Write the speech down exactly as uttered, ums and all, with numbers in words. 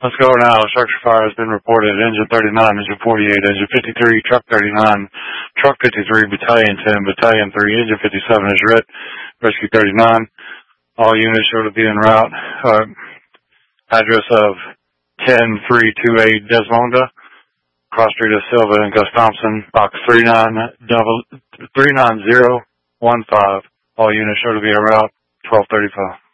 Let's go now. Structure fire has been reported. Engine thirty-nine, Engine forty-eight, Engine fifty-three, Truck thirty-nine, Truck fifty-three, Battalion ten, Battalion three, Engine fifty-seven is red, Rescue thirty-nine. All units sure to be en route. Uh, address of ten three two eight Desmonda, cross street of Silva and Gus Thompson, box three nine zero one five. All units sure to be en route, twelve thirty-five.